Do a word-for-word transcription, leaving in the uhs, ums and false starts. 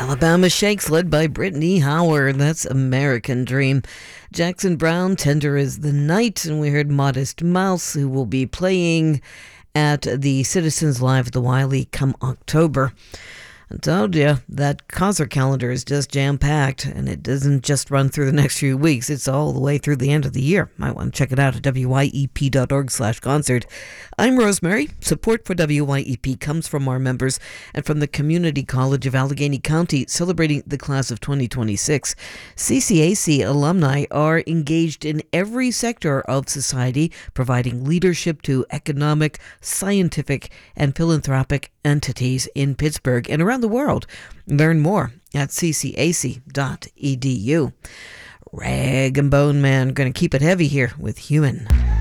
Alabama Shakes led by Brittany Howard. That's American Dream. Jackson Browne, Tender is the Night. And we heard Modest Mouse, who will be playing at the Citizens Live at the Wiley come October. I told you that concert calendar is just jam-packed, and it doesn't just run through the next few weeks. It's all the way through the end of the year. Might want to check it out at W Y E P dot org slash concert. I'm Rosemary. Support for W Y E P comes from our members and from the Community College of Allegheny County, celebrating the class of twenty twenty-six. C C A C alumni are engaged in every sector of society, providing leadership to economic, scientific, and philanthropic entities in Pittsburgh and around the world. Learn more at c c a c dot e d u. Rag and Bone Man, going to keep it heavy here with Human.